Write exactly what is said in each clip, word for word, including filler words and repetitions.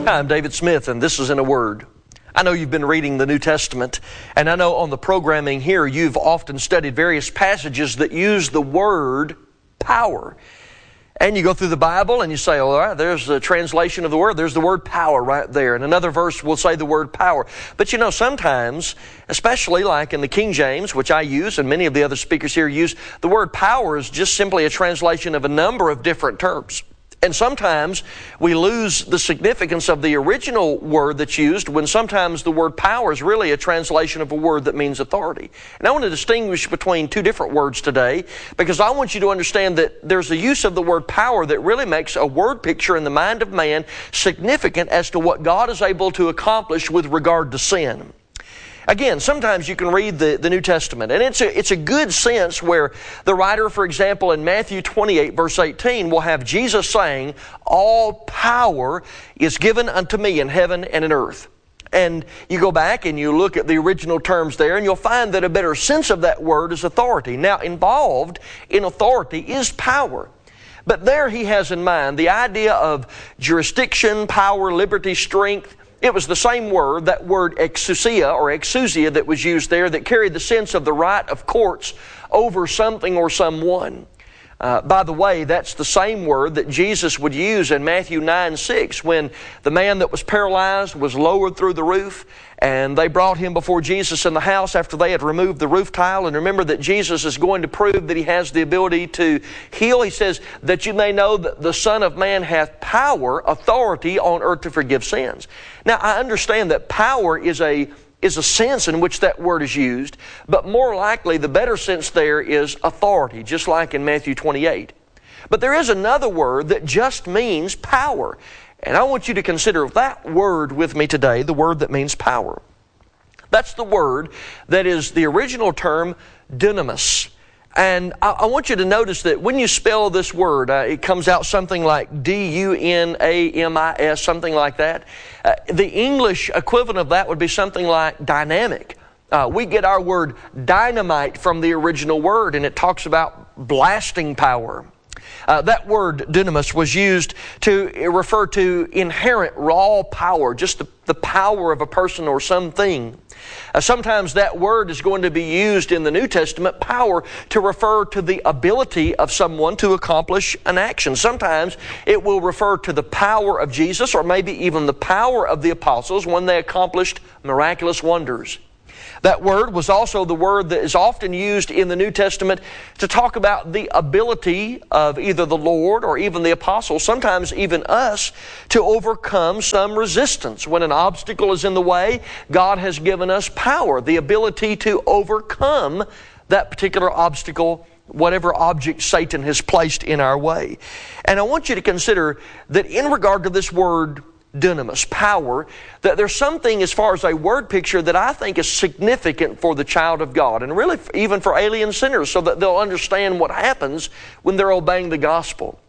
Hi, I'm David Smith, and this is In a Word. I know you've been reading the New Testament, and I know on the programming here you've often studied various passages that use the word power. And you go through the Bible and you say, all right, there's a translation of the word. There's the word power right there. And another verse will say the word power. But you know, sometimes, especially like in the King James, which I use and many of the other speakers here use, the word power is just simply a translation of a number of different terms. And sometimes we lose the significance of the original word that's used when sometimes the word power is really a translation of a word that means authority. And I want to distinguish between two different words today because I want you to understand that there's a use of the word power that really makes a word picture in the mind of man significant as to what God is able to accomplish with regard to sin. Again, sometimes you can read the, the New Testament, and it's a, it's a good sense where the writer, for example, in Matthew twenty-eight, verse eighteen, will have Jesus saying, all power is given unto me in heaven and in earth. And you go back and you look at the original terms there, and you'll find that a better sense of that word is authority. Now, involved in authority is power. But there he has in mind the idea of jurisdiction, power, liberty, strength. It was the same word, that word exousia or exousia that was used there, that carried the sense of the right of courts over something or someone. Uh, by the way, that's the same word that Jesus would use in Matthew nine six when the man that was paralyzed was lowered through the roof and they brought him before Jesus in the house after they had removed the roof tile. And remember that Jesus is going to prove that He has the ability to heal. He says, that you may know that the Son of Man hath power, authority on earth to forgive sins. Now, I understand that power is a is a sense in which that word is used, but more likely the better sense there is authority, just like in Matthew twenty-eight. But there is another word that just means power, and I want you to consider that word with me today, the word that means power. That's the word that is the original term dunamis. And I, I want you to notice that when you spell this word, uh, it comes out something like D U N A M I S, something like that. Uh, the English equivalent of that would be something like dynamic. Uh, we get our word dynamite from the original word, and it talks about blasting power. Uh, that word dunamis was used to refer to inherent raw power, just the, the power of a person or something. Uh, sometimes that word is going to be used in the New Testament, power, to refer to the ability of someone to accomplish an action. Sometimes it will refer to the power of Jesus or maybe even the power of the apostles when they accomplished miraculous wonders. That word was also the word that is often used in the New Testament to talk about the ability of either the Lord or even the apostles, sometimes even us, to overcome some resistance. When an obstacle is in the way, God has given us power, the ability to overcome that particular obstacle, whatever object Satan has placed in our way. And I want you to consider that in regard to this word dunamis, power, that there's something as far as a word picture that I think is significant for the child of God, and really even for alien sinners, so that they'll understand what happens when they're obeying the gospel.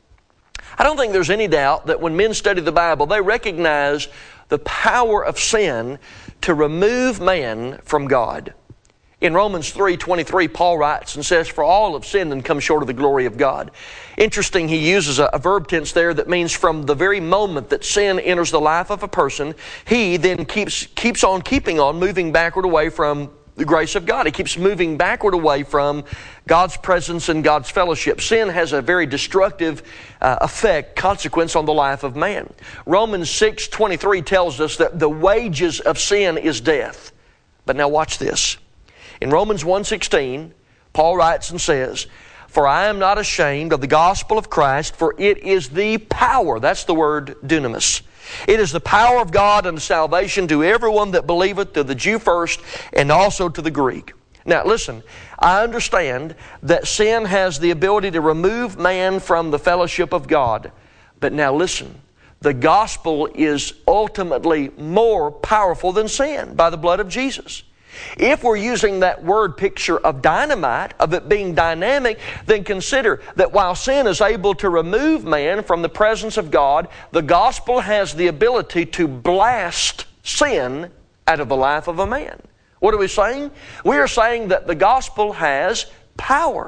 I don't think there's any doubt that when men study the Bible, they recognize the power of sin to remove man from God. In Romans three twenty-three, Paul writes and says, for all have sinned and come short of the glory of God. Interesting, he uses a, a verb tense there that means from the very moment that sin enters the life of a person, he then keeps, keeps on keeping on, moving backward away from the grace of God. He keeps moving backward away from God's presence and God's fellowship. Sin has a very destructive uh, effect, consequence on the life of man. Romans six twenty-three tells us that the wages of sin is death. But now watch this. In Romans one sixteen, Paul writes and says, for I am not ashamed of the gospel of Christ, for it is the power, that's the word dunamis. It is the power of God unto salvation to everyone that believeth, to the Jew first, and also to the Greek. Now listen, I understand that sin has the ability to remove man from the fellowship of God. But now listen, the gospel is ultimately more powerful than sin by the blood of Jesus. If we're using that word picture of dynamite, of it being dynamic, then consider that while sin is able to remove man from the presence of God, the gospel has the ability to blast sin out of the life of a man. What are we saying? We are saying that the gospel has power.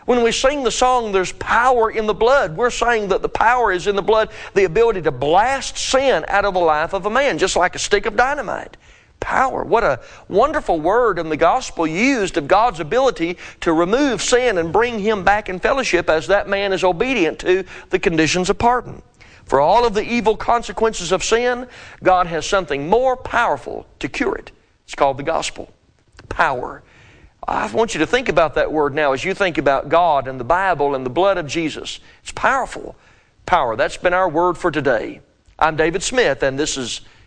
When we sing the song, there's power in the blood. We're saying that the power is in the blood, the ability to blast sin out of the life of a man, just like a stick of dynamite. Power. What a wonderful word in the gospel used of God's ability to remove sin and bring him back in fellowship as that man is obedient to the conditions of pardon. For all of the evil consequences of sin, God has something more powerful to cure it. It's called the gospel. Power. I want you to think about that word now as you think about God and the Bible and the blood of Jesus. It's powerful. Power. That's been our word for today. I'm David Smith, and this is